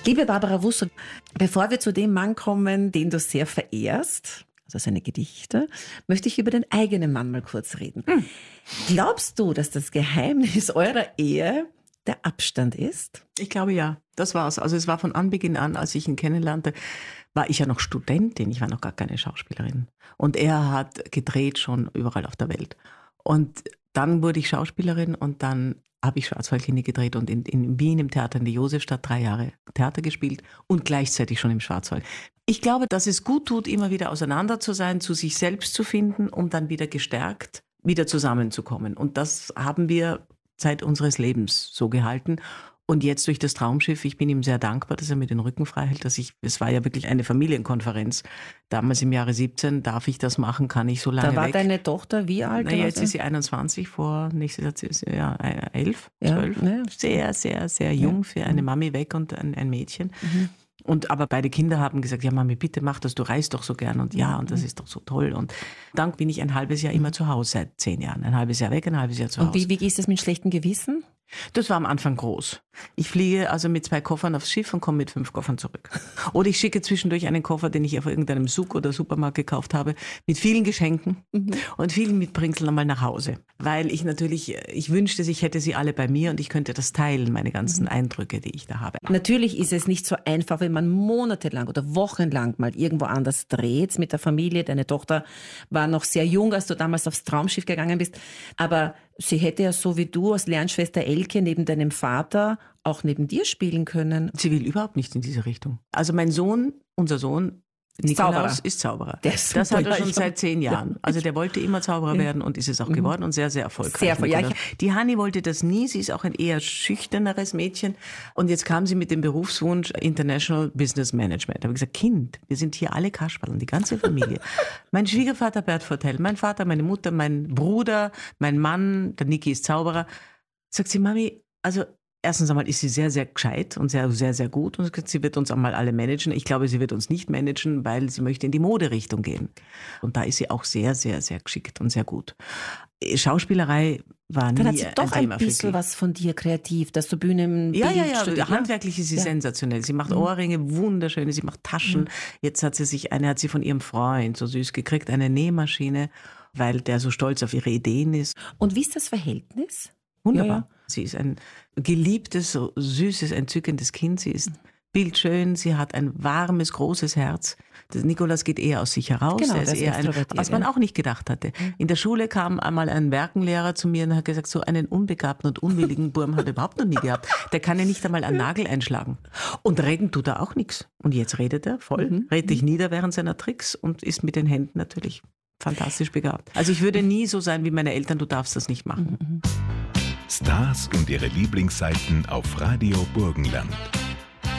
Liebe Barbara Wusser, bevor wir zu dem Mann kommen, den du sehr verehrst, also seine Gedichte, möchte ich über den eigenen Mann mal kurz reden. Glaubst du, dass das Geheimnis eurer Ehe der Abstand ist? Ich glaube ja, das war's. Also es war von Anbeginn an, als ich ihn kennenlernte, war ich ja noch Studentin, ich war noch gar keine Schauspielerin. Und er hat gedreht schon überall auf der Welt. Und dann wurde ich Schauspielerin und dann habe ich Schwarzwaldklinik gedreht und in Wien im Theater in der Josefstadt 3 Jahre Theater gespielt und gleichzeitig schon im Schwarzwald. Ich glaube, dass es gut tut, immer wieder auseinander zu sein, zu sich selbst zu finden, um dann wieder gestärkt wieder zusammenzukommen. Und das haben wir Zeit unseres Lebens so gehalten. Und jetzt durch das Traumschiff, ich bin ihm sehr dankbar, dass er mir den Rücken frei hält, es war ja wirklich eine Familienkonferenz. Damals im Jahre 17, darf ich das machen, kann ich so lange weg. Da war deine Tochter wie alt? Na, jetzt ist sie 21, nächstes Jahr ist sie 11, 12. Ja. Sehr, sehr, sehr jung für eine Mami weg und ein Mädchen. Aber beide Kinder haben gesagt, ja Mami, bitte mach das, du reist doch so gern und und das ist doch so toll. Und dann bin ich ein halbes Jahr immer zu Hause, seit 10 Jahren. Ein halbes Jahr weg, ein halbes Jahr zu Hause. Und wie ist das mit schlechtem Gewissen? Das war am Anfang groß. Ich fliege also mit 2 Koffern aufs Schiff und komme mit 5 Koffern zurück. Oder ich schicke zwischendurch einen Koffer, den ich auf irgendeinem Souk oder Supermarkt gekauft habe, mit vielen Geschenken und vielen Mitbringseln einmal nach Hause. Weil ich wünschte, ich hätte sie alle bei mir und ich könnte das teilen, meine ganzen Eindrücke, die ich da habe. Natürlich ist es nicht so einfach, wenn man monatelang oder wochenlang mal irgendwo anders dreht mit der Familie. Deine Tochter war noch sehr jung, als du damals aufs Traumschiff gegangen bist. Aber sie hätte ja so wie du als Lernschwester Elke neben deinem Vater auch neben dir spielen können. Sie will überhaupt nicht in diese Richtung. Also unser Sohn Nikolaus ist Zauberer. Das hat er schon seit 10 Jahren. Also der wollte immer Zauberer werden und ist es auch geworden und sehr, sehr erfolgreich. Die Hanni wollte das nie. Sie ist auch ein eher schüchterneres Mädchen. Und jetzt kam sie mit dem Berufswunsch International Business Management. Da habe ich gesagt, Kind, wir sind hier alle Kasperln, die ganze Familie. Mein Schwiegervater Bert Fortell, mein Vater, meine Mutter, mein Bruder, mein Mann, der Niki ist Zauberer. Sagt sie, Mami, also erstens einmal ist sie sehr, sehr gescheit und sehr, sehr, sehr gut und sie wird uns einmal alle managen. Ich glaube, sie wird uns nicht managen, weil sie möchte in die Moderichtung gehen. Und da ist sie auch sehr, sehr, sehr geschickt und sehr gut. Schauspielerei war nie ein Thema. Dann hat sie doch ein bisschen was von dir kreativ, dass du Bühnen... Ja, handwerklich ist sie sensationell. Sie macht Ohrringe, wunderschöne, sie macht Taschen. Jetzt hat sie von ihrem Freund so süß gekriegt, eine Nähmaschine, weil der so stolz auf ihre Ideen ist. Und wie ist das Verhältnis? Wunderbar. Ja. Sie ist ein geliebtes, so süßes, entzückendes Kind. Sie ist bildschön, sie hat ein warmes, großes Herz. Der Nikolaus geht eher aus sich heraus. Genau, er ist eher was man auch nicht gedacht hatte. In der Schule kam einmal ein Werkenlehrer zu mir und hat gesagt, so einen unbegabten und unwilligen Burm hat er überhaupt noch nie gehabt. Der kann ja nicht einmal einen Nagel einschlagen. Und reden tut er auch nichts. Und jetzt redet er voll, redet dich nieder während seiner Tricks und ist mit den Händen natürlich fantastisch begabt. Also ich würde nie so sein wie meine Eltern, du darfst das nicht machen. Stars und ihre Lieblingsseiten auf Radio Burgenland.